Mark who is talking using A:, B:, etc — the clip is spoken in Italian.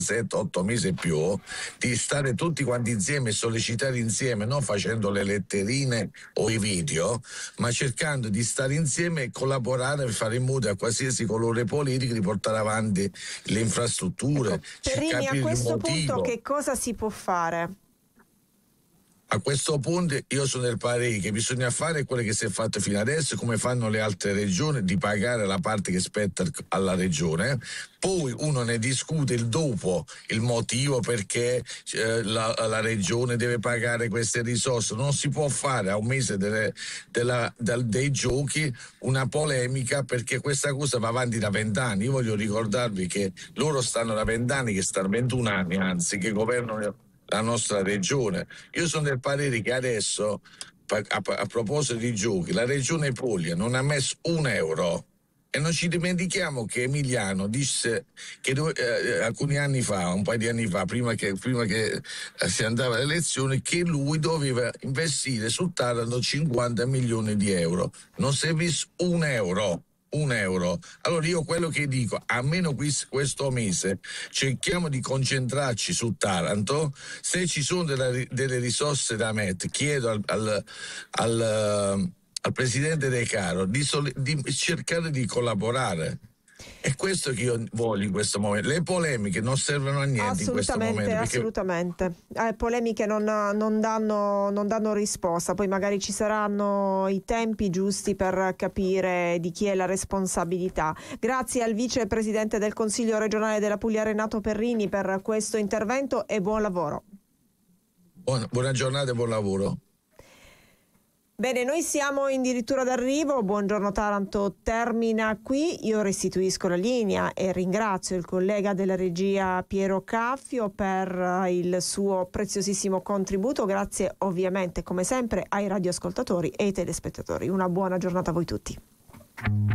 A: 7-8 mesi e più, di stare tutti quanti insieme e sollecitare insieme, non facendo le letterine o i video, ma cercando di stare insieme e collaborare per fare in modo a qualsiasi colore politico di portare avanti le infrastrutture.
B: Ecco, Perrini, a questo punto che cosa si può fare?
A: A questo punto io sono del parere che bisogna fare quello che si è fatto fino adesso, come fanno le altre regioni, di pagare la parte che spetta alla regione. Poi uno ne discute il dopo, il motivo perché la regione deve pagare queste risorse. Non si può fare a un mese dei giochi una polemica, perché questa cosa va avanti da 20 anni. Io voglio ricordarvi che loro stanno da 20 anni, che stanno 21 anni anzi, che governano la nostra regione. Io sono del parere che adesso, a proposito di giochi, la regione Puglia non ha messo €1. E non ci dimentichiamo che Emiliano disse che alcuni anni fa, un paio di anni fa, prima che si andava alle elezioni, che lui doveva investire sul Taranto 50 milioni di euro. Non si è visto €1. Allora io quello che dico, almeno questo mese cerchiamo di concentrarci su Taranto. Se ci sono delle risorse da mettere, chiedo al presidente De Caro di cercare di collaborare. È questo che io voglio in questo momento. Le polemiche non servono a niente in questo momento.
B: Assolutamente. Polemiche non danno risposta. Poi magari ci saranno i tempi giusti per capire di chi è la responsabilità. Grazie al vicepresidente del Consiglio regionale della Puglia, Renato Perrini, per questo intervento e buon lavoro.
A: Buona giornata e buon lavoro.
B: Bene, noi siamo addirittura d'arrivo. Buongiorno Taranto termina qui. Io restituisco la linea e ringrazio il collega della regia Piero Caffio per il suo preziosissimo contributo. Grazie ovviamente come sempre ai radioascoltatori e ai telespettatori. Una buona giornata a voi tutti.